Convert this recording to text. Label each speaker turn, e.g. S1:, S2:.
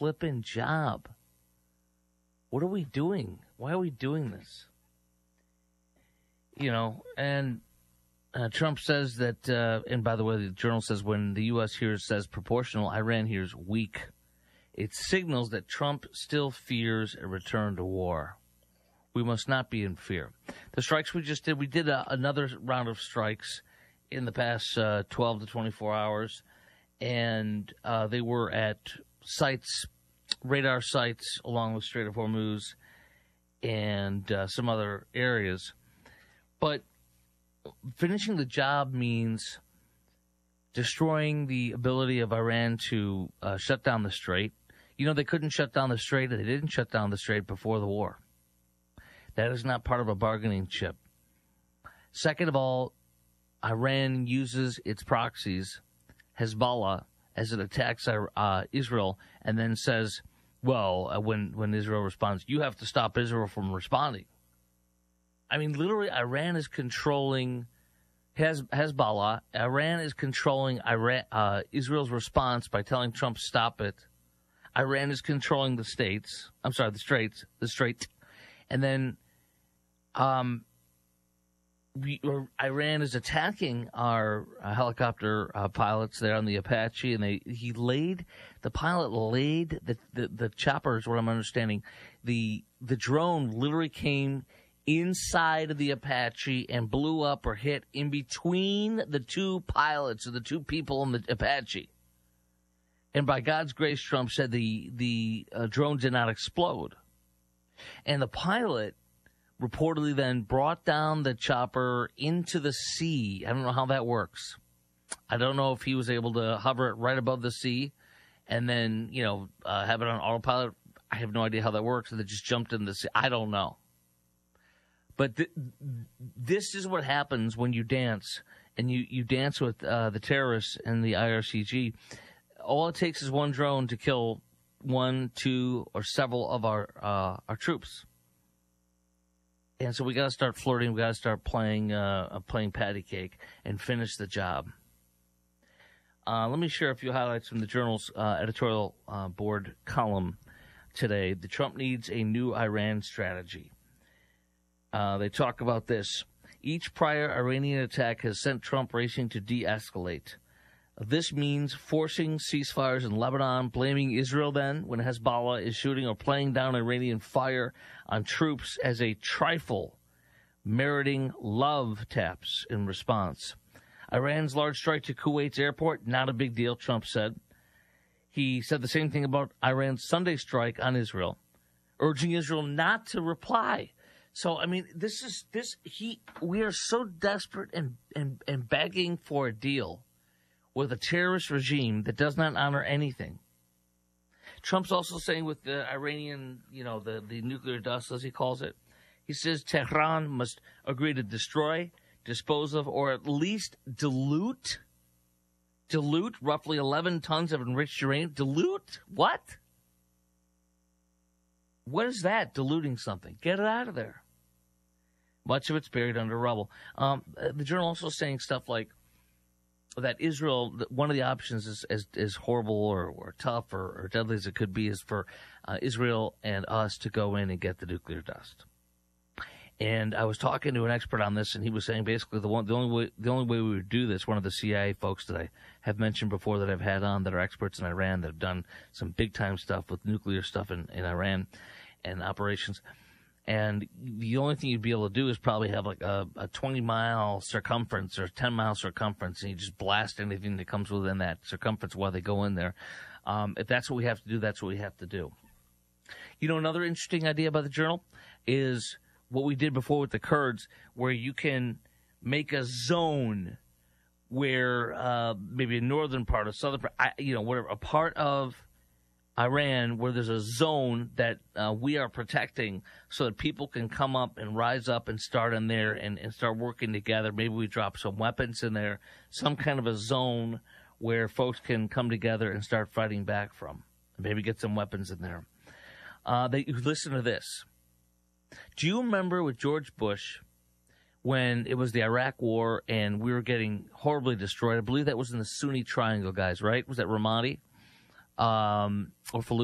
S1: flippin' job. What are we doing? Why are we doing this? And Trump says that, and by the way, the Journal says when the U.S. here says proportional, Iran hears weak. It signals that Trump still fears a return to war. We must not be in fear. The strikes we just did, we did another round of strikes in the past 12 to 24 hours, and they were at sites, radar sites along the Strait of Hormuz and some other areas. But finishing the job means destroying the ability of Iran to shut down the strait. They couldn't shut down the strait, and they didn't shut down the strait before the war. That is not part of a bargaining chip. Second of all, Iran uses its proxies, Hezbollah, as it attacks Israel, and then says, well, when Israel responds, you have to stop Israel from responding. I mean, literally, Iran is controlling Hezbollah. Iran is controlling Israel's response by telling Trump, stop it. Iran is controlling the strait. And then Iran is attacking our helicopter pilots there on the Apache, and the pilot laid the choppers, what I'm understanding. The drone literally came inside of the Apache and blew up or hit in between the two pilots or the two people in the Apache. And by God's grace, Trump said the drone did not explode. And the pilot reportedly then brought down the chopper into the sea. I don't know how that works. I don't know if he was able to hover it right above the sea and then, have it on autopilot. I have no idea how that works. And it just jumped in the sea. I don't know. But this is what happens when you dance, and you dance with the terrorists and the IRCG. All it takes is one drone to kill one, two, or several of our troops. And so we got to start flirting. We got to start playing patty cake and finish the job. Let me share a few highlights from the Journal's editorial board column today. The Trump needs a new Iran strategy. They talk about this. Each prior Iranian attack has sent Trump racing to de-escalate. This means forcing ceasefires in Lebanon, blaming Israel then when Hezbollah is shooting, or playing down Iranian fire on troops as a trifle, meriting love taps in response. Iran's large strike to Kuwait's airport, not a big deal, Trump said. He said the same thing about Iran's Sunday strike on Israel, urging Israel not to reply. So, I mean, we are so desperate and begging for a deal with a terrorist regime that does not honor anything. Trump's also saying with the Iranian, the nuclear dust, as he calls it, he says Tehran must agree to destroy, dispose of, or at least dilute roughly 11 tons of enriched uranium. Dilute? What? What is that, diluting something? Get it out of there. Much of it's buried under rubble. The Journal also saying stuff like that Israel, one of the options is as horrible or tough or deadly as it could be, is for Israel and us to go in and get the nuclear dust. And I was talking to an expert on this, and he was saying basically the only way we would do this, one of the CIA folks that I have mentioned before that I've had on that are experts in Iran that have done some big-time stuff with nuclear stuff in Iran and operations. And the only thing you'd be able to do is probably have like a 20-mile circumference or 10-mile circumference, and you just blast anything that comes within that circumference while they go in there. If that's what we have to do, that's what we have to do. Another interesting idea by the Journal is what we did before with the Kurds, where you can make a zone where maybe a northern part, a southern part, whatever, a part of Iran where there's a zone that we are protecting so that people can come up and rise up and start in there and start working together. Maybe we drop some weapons in there, some kind of a zone where folks can come together and start fighting back from. Maybe get some weapons in there. Listen to this. Do you remember with George Bush when it was the Iraq War and we were getting horribly destroyed? I believe that was in the Sunni Triangle, guys, right? Was that Ramadi? Or Fallujah?